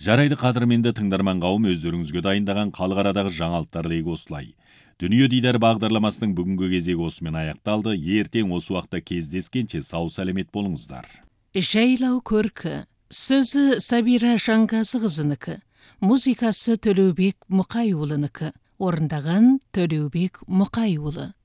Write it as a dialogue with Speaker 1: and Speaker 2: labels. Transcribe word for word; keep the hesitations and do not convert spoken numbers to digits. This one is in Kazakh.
Speaker 1: Жарайды қадірменді тыңдарман қауым, өздеріңізге дайындаған халық арадағы жаңалықтар легі осылай. Дүние дидар бағдарламасының бүгінгі кезегі осымен аяқталды. Ертең осы уақытта кездескенше сау сәлемет болыңыздар.
Speaker 2: Жайлау көркі, сөзі Сабира Жаңғазықызынікі, музыкасы Төлеубек Мұқайұлынікі, орындаған Төлеубек Мұқайұлы.